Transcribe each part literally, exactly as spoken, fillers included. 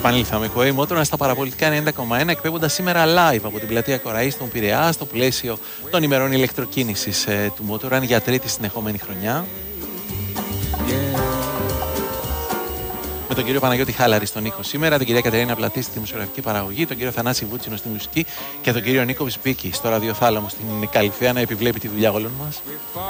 Επανήλθαμε. Huawei Motorrun στα παραπολιτικά ενενήντα κόμμα ένα, εκπέμποντας σήμερα live από την πλατεία Κοραή στον Πειραιά, στο πλαίσιο των ημερών ηλεκτροκίνησης ε, του Motorrun για τρίτη συνεχόμενη χρονιά. Yeah. Με τον κύριο Παναγιώτη Χάλαρη στον ήχο σήμερα, την κυρία Κατερίνα Πλατή στη δημοσιογραφική παραγωγή, τον κύριο Θανάση Βούτσινο στη μουσική και τον κύριο Νίκο Βυσπίκη στο ραδιοθάλαμο στην Καλυθέα να επιβλέπει τη δουλειά όλων μας.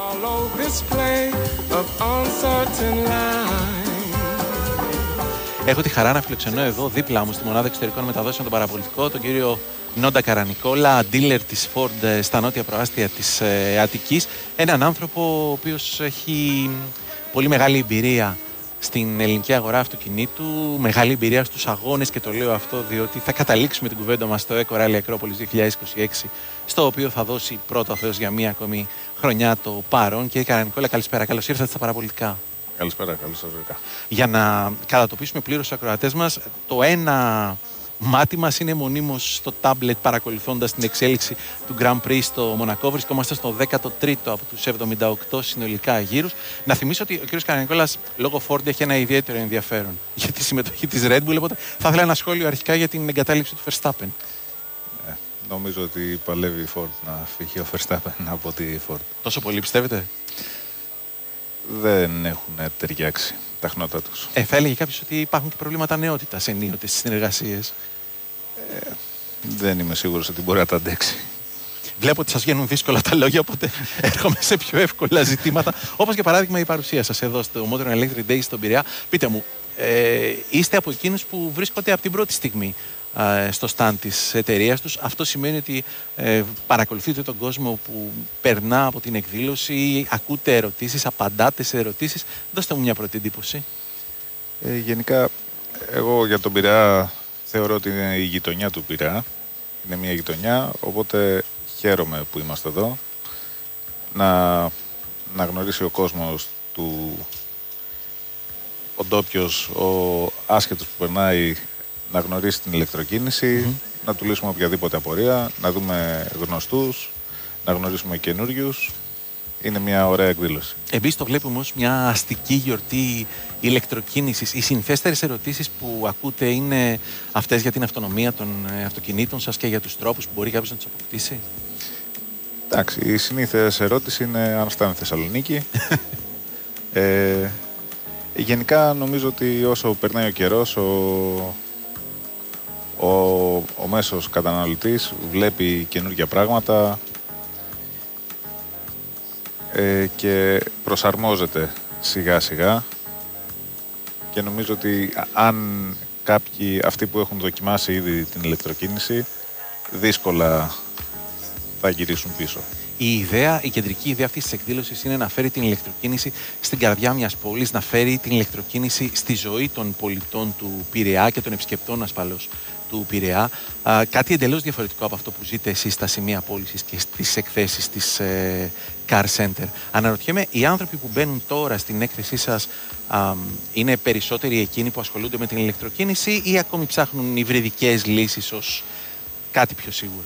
Έχω τη χαρά να φιλοξενώ εδώ δίπλα μου στη μονάδα εξωτερικών μεταδόσεων των παραπολιτικών τον κύριο Νόντα Καρανικόλα, dealer της Ford στα νότια προάστια της ε, Αττικής. Έναν άνθρωπο ο οποίος έχει πολύ μεγάλη εμπειρία στην ελληνική αγορά αυτοκινήτου, μεγάλη εμπειρία στους αγώνες, και το λέω αυτό διότι θα καταλήξουμε την κουβέντα μας στο Eco Rally Acropolis δύο χιλιάδες είκοσι έξι, στο οποίο θα δώσει πρώτο Θεός για μία ακόμη χρονιά το παρόν. Κύριε Καρανικόλα, καλησπέρα, καλώς ήρθατε στα παραπολιτικά. Καλησπέρα, καλώς σας βρήκα. Για να κατατοπίσουμε πλήρως τους ακροατές μας, το ένα μάτι μας είναι μονίμως στο τάμπλετ παρακολουθώντας την εξέλιξη του Grand Prix στο Μονακό. Βρισκόμαστε στο δέκατο τρίτο από τους εβδομήντα οκτώ συνολικά γύρους. Να θυμίσω ότι ο κ. Καρανικόλας λόγω Ford έχει ένα ιδιαίτερο ενδιαφέρον για τη συμμετοχή της Red Bull, οπότε θα ήθελα ένα σχόλιο αρχικά για την εγκατάλειψη του Verstappen. Ε, νομίζω ότι παλεύει η Ford να φύγει ο Verstappen από τη Ford. Τόσο πολύ πιστεύετε? Δεν έχουν ταιριάξει τα χνότα τους. Ε, θα έλεγε κάποιος ότι υπάρχουν και προβλήματα νεότητας ενίοτε στις συνεργασίες. Ε, δεν είμαι σίγουρος ότι μπορεί να τα αντέξει. Βλέπω ότι σας βγαίνουν δύσκολα τα λόγια, οπότε έρχομαι σε πιο εύκολα ζητήματα. Όπως για παράδειγμα η παρουσία σας εδώ στο Motorrun Electric Days στον Πειραιά. Πείτε μου, ε, είστε από εκείνους που βρίσκονται από την πρώτη στιγμή στο stand της εταιρείας τους. Αυτό σημαίνει ότι ε, παρακολουθείτε τον κόσμο που περνά από την εκδήλωση, ακούτε ερωτήσεις, απαντάτε σε ερωτήσεις. Δώστε μου μια πρώτη εντύπωση. Ε, γενικά, εγώ για τον Πειραιά θεωρώ ότι είναι η γειτονιά του Πειραιά. Είναι μια γειτονιά, οπότε χαίρομαι που είμαστε εδώ. Να, να γνωρίσει ο κόσμος του, ο ντόπιος, ο άσχετος που περνάει, να γνωρίσει την ηλεκτροκίνηση, mm-hmm. να του λύσουμε οποιαδήποτε απορία, να δούμε γνωστούς, να γνωρίσουμε καινούριους. Είναι μια ωραία εκδήλωση. Εμείς το βλέπουμε ως μια αστική γιορτή ηλεκτροκίνησης. Οι συνηθέστερες ερωτήσεις που ακούτε είναι αυτές για την αυτονομία των αυτοκινήτων σας και για τους τρόπους που μπορεί κάποιος να τους αποκτήσει? Εντάξει, η συνήθες ερώτηση είναι αν φτάνει Θεσσαλονίκη. ε, γενικά νομίζω ότι όσο περνάει ο καιρός, ο... Ο, ο μέσος καταναλωτής βλέπει καινούργια πράγματα ε, και προσαρμόζεται σιγά σιγά, και νομίζω ότι αν κάποιοι, αυτοί που έχουν δοκιμάσει ήδη την ηλεκτροκίνηση, δύσκολα θα γυρίσουν πίσω. Η ιδέα, η κεντρική ιδέα αυτής της εκδήλωσης είναι να φέρει την ηλεκτροκίνηση στην καρδιά μιας πόλης, να φέρει την ηλεκτροκίνηση στη ζωή των πολιτών του Πειραιά και των επισκεπτών ασφαλώς του Πειραιά. Α, κάτι εντελώς διαφορετικό από αυτό που ζείτε εσείς στα σημεία πώλησης και στις εκθέσεις της ε, Car Center. Αναρωτιέμαι, οι άνθρωποι που μπαίνουν τώρα στην έκθεσή σας α, είναι περισσότεροι εκείνοι που ασχολούνται με την ηλεκτροκίνηση ή ακόμη ψάχνουν υβριδικές λύσεις ως κάτι πιο σίγουρο?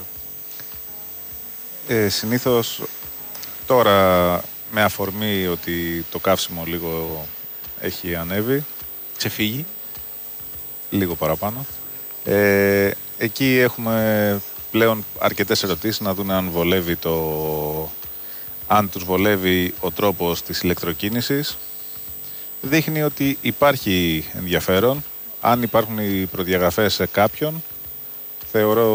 Ε, συνήθως τώρα, με αφορμή ότι το καύσιμο λίγο έχει ανέβει, ξεφύγει λίγο παραπάνω, ε, εκεί έχουμε πλέον αρκετές ερωτήσεις να δουν αν βολεύει το, αν τους βολεύει ο τρόπος της ηλεκτροκίνησης. Δείχνει ότι υπάρχει ενδιαφέρον. Αν υπάρχουν οι προδιαγραφές σε κάποιον, θεωρώ